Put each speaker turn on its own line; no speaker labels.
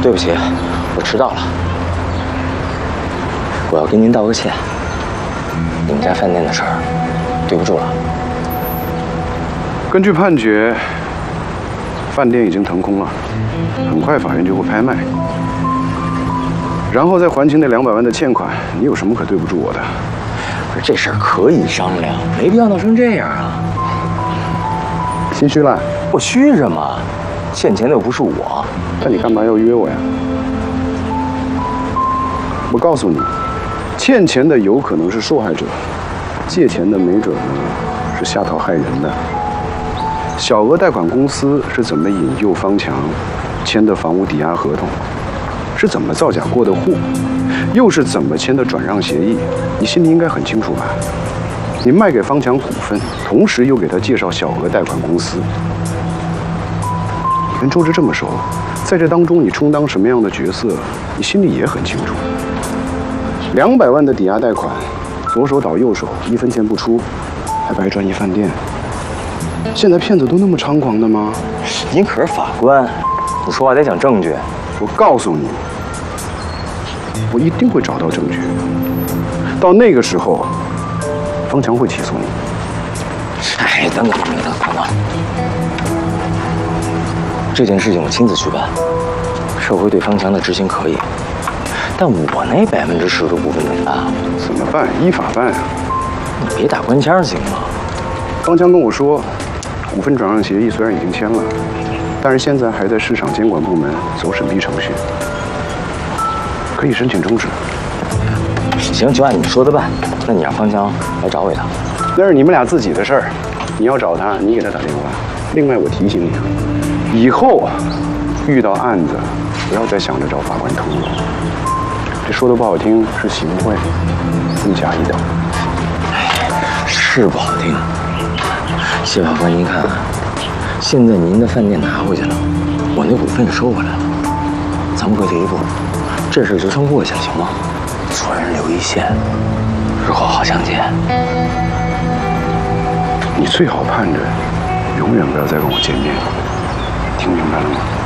对不起，我迟到了。我要跟您道个歉。你们家饭店的事儿，对不住了。
根据判决，饭店已经腾空了，很快法院就会拍卖，然后再还清那200万的欠款。你有什么可对不住我的？
可是这事儿可以商量，没必要闹成这样啊。
心虚了？
我虚什么？欠钱的又不是我。
那你干嘛要约我呀？我告诉你，欠钱的有可能是受害者，借钱的没准呢是下套害人的。小额贷款公司是怎么引诱方强签的房屋抵押合同，是怎么造假过的户，又是怎么签的转让协议，你心里应该很清楚吧？你卖给方强股份，同时又给他介绍小额贷款公司。你跟周芷这么熟，在这当中你充当什么样的角色，你心里也很清楚。200万的抵押贷款，左手倒右手，1分钱不出，还白赚一饭店。现在骗子都那么猖狂的吗？
您可是法官，你说话得讲证据。
我告诉你，我一定会找到证据。到那个时候，方强会起诉你。
哎，等等，这件事情我亲自去办，社会对方强的执行可以，但我那10%的股份怎么办？
怎么办？依法办啊！
你别打官腔行吗？
方强跟我说，股份转让协议虽然已经签了，但是现在还在市场监管部门走审批程序，可以申请终止。
行，就按你说的办。那你让方强来找我一趟。
那是你们俩自己的事儿，你要找他，你给他打电话。另外，我提醒你啊，以后遇到案子，不要再想着找法官通融。这说的不好听，是行贿，罪加一等。
是不好听。谢法官，您看，现在您的饭店拿回去了，我那股份也收回来了，咱们各退一步，这事就算过去了，行吗？做人留一线，日后好相见。
你最好盼着永远不要再跟我见面，听明白了吗？